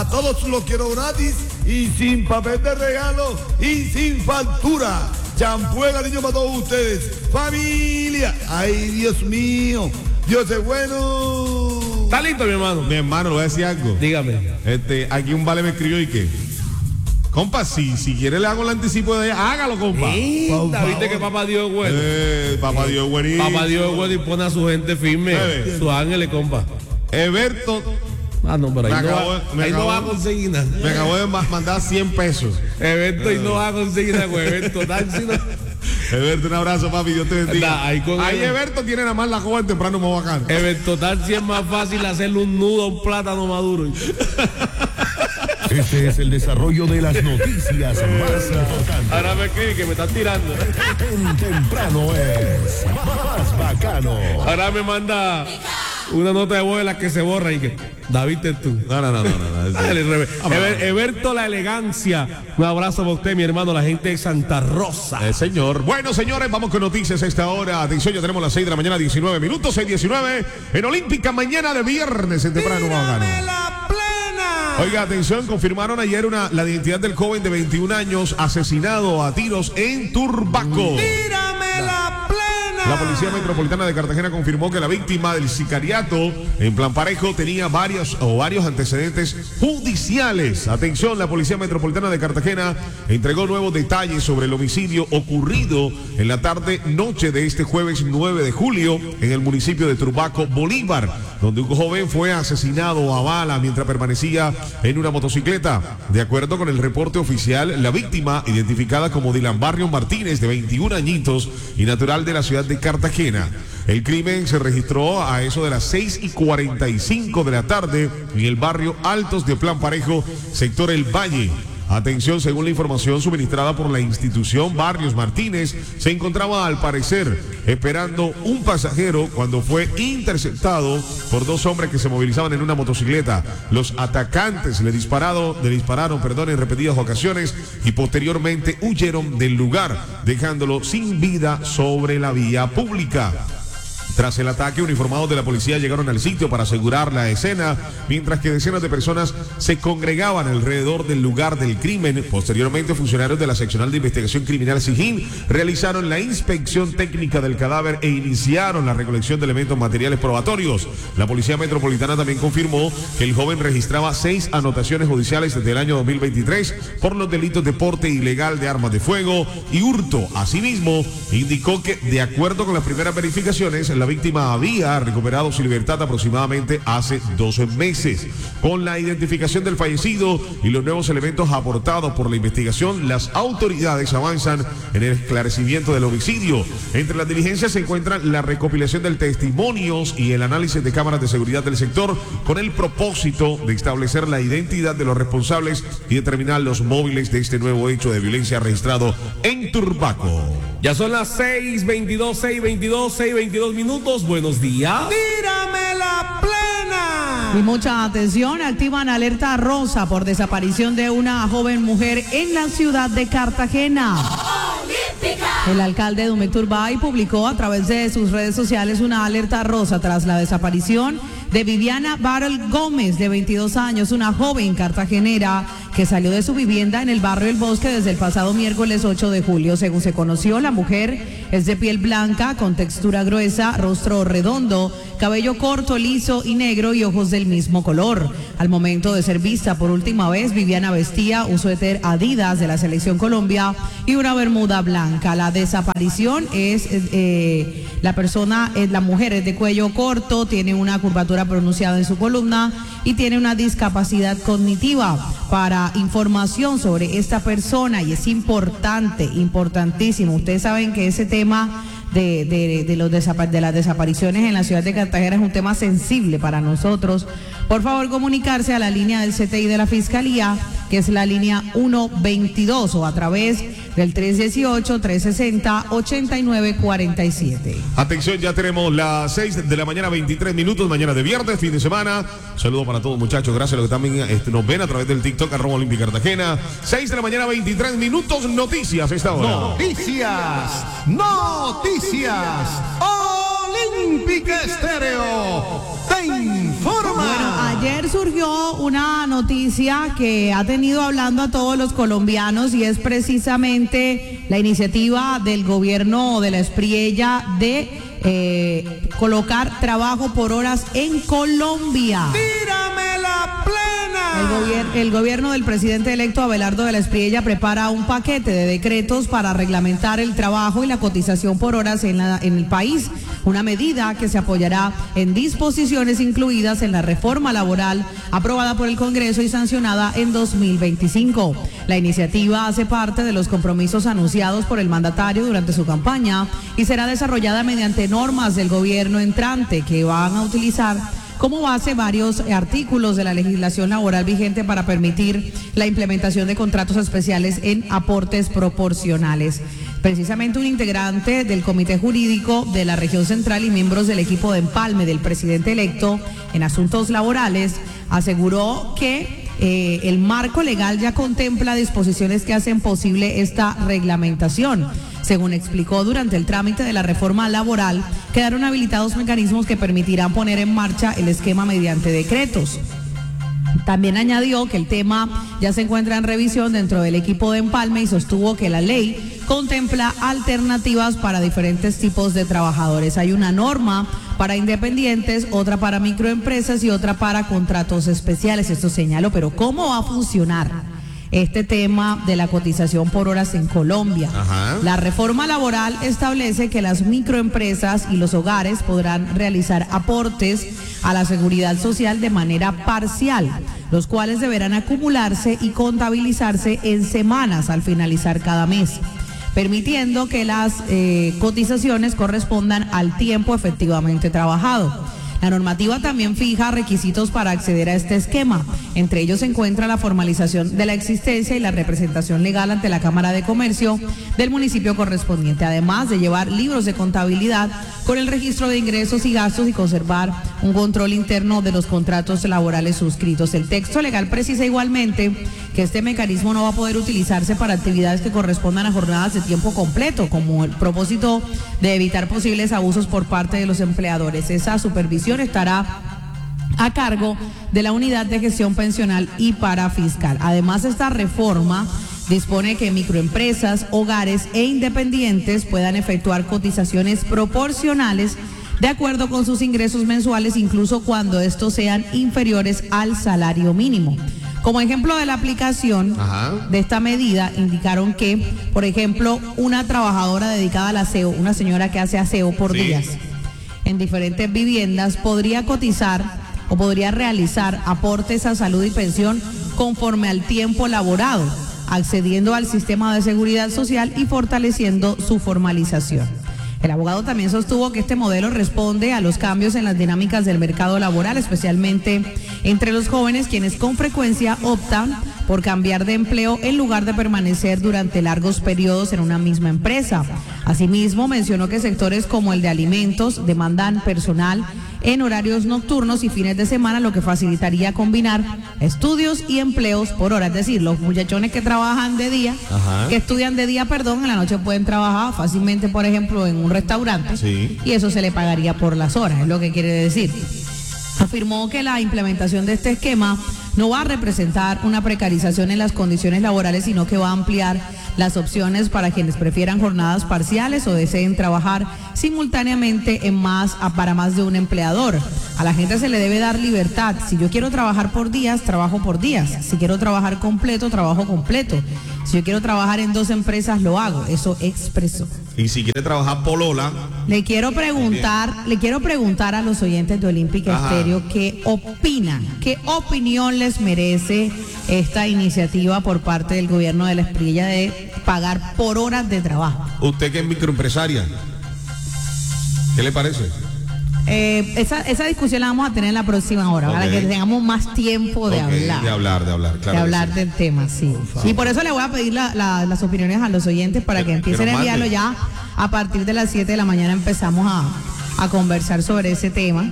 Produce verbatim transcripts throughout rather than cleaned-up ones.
A todos los quiero gratis y sin papel de regalo y sin factura. Champú de cariño para todos ustedes. Familia. Ay, Dios mío. Dios es bueno. ¿Está listo, mi hermano? Mi hermano, le voy a decir algo. Dígame. Este, aquí un vale me escribió y que, compa, si, si quiere le hago el anticipo de ella, hágalo, compa. Esta, ¿viste que papá Dios es bueno? Eh, papá Dios es buenísimo. Papá Dios es bueno y pone a su gente firme. Eh. Sus ángeles, compa. Eberto, Ah, no, pero ahí, Me no, acabo- va, me ahí no acabo- va a conseguir nada. me acabó de ma- mandar cien pesos. Evento y no va a conseguir nada, güey. Evento tal, si no. Eberto, un abrazo, papi, Dios te bendiga. Da, ahí con Ahí él. Eberto tiene nada más la joven temprano muy bacano. Evento total, si es más fácil hacerle un nudo a un plátano maduro. Este es el desarrollo de las noticias más importantes. Ahora me escribe que me están tirando. En temprano es más bacano. Ahora me manda una nota de voz de la que se borra y que David es tú. No, no, no, no, no, no. Dale, Rebe. Eber- Eberto la elegancia. Un abrazo para usted, mi hermano, la gente de Santa Rosa. Eh, señor. Bueno, señores, vamos con noticias a esta hora. Atención, ya tenemos las seis de la mañana, diecinueve minutos, seis diecinueve en Olímpica, mañana de viernes en temprano bacano. Oiga, atención, confirmaron ayer una, la identidad del joven de veintiún años asesinado a tiros en Turbaco. La Policía Metropolitana de Cartagena confirmó que la víctima del sicariato en Plan Parejo tenía varios o varios antecedentes judiciales. Atención, la Policía Metropolitana de Cartagena entregó nuevos detalles sobre el homicidio ocurrido en la tarde-noche de este jueves nueve de julio en el municipio de Turbaco, Bolívar, donde un joven fue asesinado a bala mientras permanecía en una motocicleta. De acuerdo con el reporte oficial, la víctima, identificada como Dylan Barrio Martínez, de veintiún añitos y natural de la ciudad de Cartagena. El crimen se registró a eso de las seis y cuarenta y cinco de la tarde en el barrio Altos de Plan Parejo, sector El Valle. Atención, según la información suministrada por la institución Barrios Martínez, se encontraba al parecer esperando un pasajero cuando fue interceptado por dos hombres que se movilizaban en una motocicleta. Los atacantes le, disparado, le dispararon perdón, en repetidas ocasiones y posteriormente huyeron del lugar, dejándolo sin vida sobre la vía pública. Tras el ataque, uniformados de la policía llegaron al sitio para asegurar la escena, mientras que decenas de personas se congregaban alrededor del lugar del crimen. Posteriormente, funcionarios de la Seccional de Investigación Criminal SIGIN realizaron la inspección técnica del cadáver e iniciaron la recolección de elementos materiales probatorios. La Policía Metropolitana también confirmó que el joven registraba seis anotaciones judiciales desde el año dos mil veintitrés por los delitos de porte ilegal de armas de fuego y hurto. Asimismo, indicó que, de acuerdo con las primeras verificaciones, la víctima había recuperado su libertad aproximadamente hace doce meses. Con la identificación del fallecido y los nuevos elementos aportados por la investigación, las autoridades avanzan en el esclarecimiento del homicidio. Entre las diligencias se encuentran la recopilación de testimonios y el análisis de cámaras de seguridad del sector, con el propósito de establecer la identidad de los responsables y determinar los móviles de este nuevo hecho de violencia registrado en Turbaco. Ya son las seis veintidós, seis veintidós, seis veintidós minutos. Buenos días. ¡Tírame la plena! Y mucha atención, activan alerta rosa por desaparición de una joven mujer en la ciudad de Cartagena. ¡Olímpica! El alcalde Dumek Turbay publicó a través de sus redes sociales una alerta rosa tras la desaparición de Viviana Barrel Gómez, de veintidós años, una joven cartagenera que salió de su vivienda en el barrio El Bosque desde el pasado miércoles ocho de julio. Según se conoció, la mujer es de piel blanca, con textura gruesa, rostro redondo, cabello corto, liso y negro y ojos del mismo color. Al momento de ser vista por última vez, Viviana vestía un suéter Adidas de la Selección Colombia y una bermuda blanca. La desaparición es, eh, la persona, eh, la mujer es de cuello corto, tiene una curvatura pronunciada en su columna y tiene una discapacidad cognitiva. Para información sobre esta persona, y es importante, importantísimo, ustedes saben que ese tema de, de, de, los desapa- de las desapariciones en la ciudad de Cartagena es un tema sensible para nosotros. Por favor, comunicarse a la línea del C T I de la Fiscalía, que es la línea ciento veintidós, o a través del tres dieciocho, tres sesenta, ochenta y nueve cuarenta y siete. Atención, ya tenemos las seis de la mañana, veintitrés minutos, mañana de viernes, fin de semana. Saludos para todos, muchachos, gracias a los que también este, nos ven a través del TikTok, arroba Olímpica Cartagena. seis de la mañana, veintitrés minutos, noticias a esta hora. Noticias, noticias. Olímpica Estéreo te informa. Bueno, Ayer surgió una noticia que ha tenido hablando a todos los colombianos y es precisamente la iniciativa del gobierno de la Espriella de eh, colocar trabajo por horas en Colombia. ¡Tírame la plena! El, gobier el gobierno del presidente electo Abelardo de la Espriella prepara un paquete de decretos para reglamentar el trabajo y la cotización por horas en, la, en el país, una medida que se apoyará en disposiciones incluidas en la reforma laboral aprobada por el Congreso y sancionada en dos mil veinticinco. La iniciativa hace parte de los compromisos anunciados por el mandatario durante su campaña y será desarrollada mediante normas del gobierno entrante que van a utilizar como base varios artículos de la legislación laboral vigente para permitir la implementación de contratos especiales en aportes proporcionales. Precisamente un integrante del Comité Jurídico de la Región Central y miembros del equipo de empalme del presidente electo en asuntos laborales aseguró que eh, el marco legal ya contempla disposiciones que hacen posible esta reglamentación. Según explicó, durante el trámite de la reforma laboral quedaron habilitados mecanismos que permitirán poner en marcha el esquema mediante decretos. También añadió que el tema ya se encuentra en revisión dentro del equipo de empalme y sostuvo que la ley contempla alternativas para diferentes tipos de trabajadores. Hay una norma para independientes, otra para microempresas y otra para contratos especiales. Esto señaló, pero ¿cómo va a funcionar este tema de la cotización por horas en Colombia? Ajá. La reforma laboral establece que las microempresas y los hogares podrán realizar aportes a la seguridad social de manera parcial, los cuales deberán acumularse y contabilizarse en semanas al finalizar cada mes, permitiendo que las eh, cotizaciones correspondan al tiempo efectivamente trabajado. La normativa también fija requisitos para acceder a este esquema. Entre ellos se encuentra la formalización de la existencia y la representación legal ante la Cámara de Comercio del municipio correspondiente, además de llevar libros de contabilidad con el registro de ingresos y gastos y conservar un control interno de los contratos laborales suscritos. El texto legal precisa igualmente que este mecanismo no va a poder utilizarse para actividades que correspondan a jornadas de tiempo completo, como el propósito de evitar posibles abusos por parte de los empleadores. Esa supervisión estará a cargo de la Unidad de Gestión Pensional y Parafiscal. Además, esta reforma dispone que microempresas, hogares e independientes puedan efectuar cotizaciones proporcionales de acuerdo con sus ingresos mensuales, incluso cuando estos sean inferiores al salario mínimo. Como ejemplo de la aplicación Ajá. de esta medida, indicaron que, por ejemplo, una trabajadora dedicada al aseo, una señora que hace aseo por Sí. días en diferentes viviendas, podría cotizar o podría realizar aportes a salud y pensión conforme al tiempo laborado, accediendo al sistema de seguridad social y fortaleciendo su formalización. El abogado también sostuvo que este modelo responde a los cambios en las dinámicas del mercado laboral, especialmente entre los jóvenes, quienes con frecuencia optan por cambiar de empleo en lugar de permanecer durante largos periodos en una misma empresa. Asimismo, mencionó que sectores como el de alimentos demandan personal en horarios nocturnos y fines de semana, lo que facilitaría combinar estudios y empleos por hora. Es decir, los muchachones que trabajan de día, Ajá. que estudian de día, perdón, en la noche pueden trabajar fácilmente, por ejemplo, en un restaurante, Sí. y eso se le pagaría por las horas, es lo que quiere decir. Afirmó que la implementación de este esquema no va a representar una precarización en las condiciones laborales, sino que va a ampliar las opciones para quienes prefieran jornadas parciales o deseen trabajar simultáneamente en más, para más de un empleador. A la gente se le debe dar libertad. Si yo quiero trabajar por días, trabajo por días. Si quiero trabajar completo, trabajo completo. Si yo quiero trabajar en dos empresas, lo hago. Eso expresó. Y si quiere trabajar polola, Le quiero preguntar, le quiero preguntar a los oyentes de Olímpica Ajá. Estéreo qué opinan, qué opinión les merece esta iniciativa por parte del gobierno de la Espriella de pagar por horas de trabajo. usted que es microempresaria, ¿qué le parece? Eh, esa, esa discusión la vamos a tener en la próxima hora, Ok. para que tengamos más tiempo de Ok, hablar. de hablar, de hablar, claro de que hablar sí. del tema, sí. Y por eso le voy a pedir la- la- las opiniones a los oyentes para Que- que que empiecen nos a enviarlo manden. ya. A partir de las siete de la mañana empezamos a, a conversar sobre ese tema.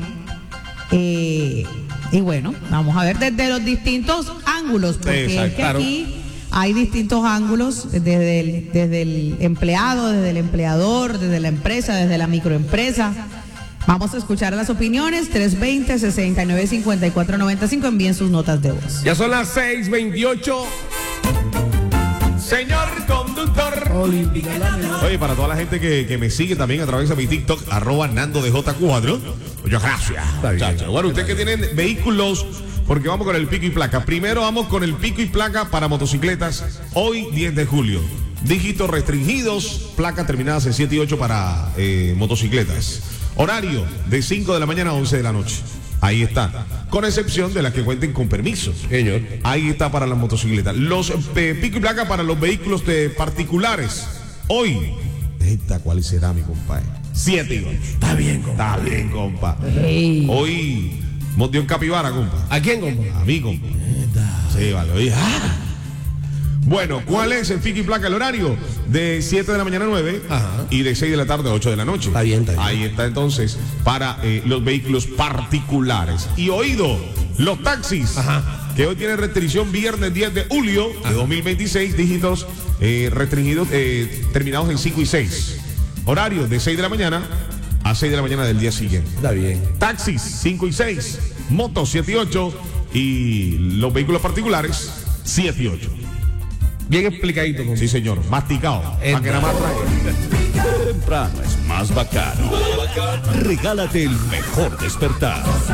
Eh, y bueno, vamos a ver desde los distintos ángulos, porque Exacto, es que claro. aquí hay distintos ángulos, desde el, desde el empleado, desde el empleador, desde la empresa, desde la microempresa. Vamos a escuchar las opiniones. tres veinte, sesenta y nueve, cincuenta y cuatro noventa y cinco. Envíen sus notas de voz. Ya son las seis veintiocho. Señor conductor. Oye, para toda la gente que, que me sigue también a través de mi TikTok, arroba Nando de J cuatro. Muchas gracias. Muchachos. Bueno, ustedes que tienen vehículos, porque vamos con el pico y placa. Primero vamos con el pico y placa para motocicletas. Hoy, diez de julio. Dígitos restringidos, placa terminadas en siete y ocho para eh, motocicletas. Horario de cinco de la mañana a once de la noche. Ahí está. Con excepción de las que cuenten con permiso. Señor. Ahí está para las motocicletas. Los eh, pico y placa para los vehículos de particulares. Hoy. Esta, ¿cuál será, mi compadre? siete y ocho. Está bien, compa. Está bien, compa. Hey. Hoy, monteó en Capibara, compa. ¿A quién, compa? A mí, compa. Sí, vale. Oye, ah. Bueno, ¿cuál es el pico y placa? El horario de siete de la mañana a nueve. Ajá. Y de seis de la tarde a ocho de la noche. Está bien, está bien. Ahí está entonces para eh, los vehículos particulares. Y oído, los taxis. Ajá. Que hoy tienen restricción viernes diez de julio de dos mil veintiséis, dígitos eh, restringidos, eh, terminados en cinco y seis. Horario de seis de la mañana a seis de la mañana del día siguiente. Está bien. Taxis cinco y seis, motos siete y ocho y los vehículos particulares siete y ocho. Bien explicadito, compa. Sí, señor, masticado. Para que nada más traiga. Temprano es más bacano. Regálate el mejor despertar.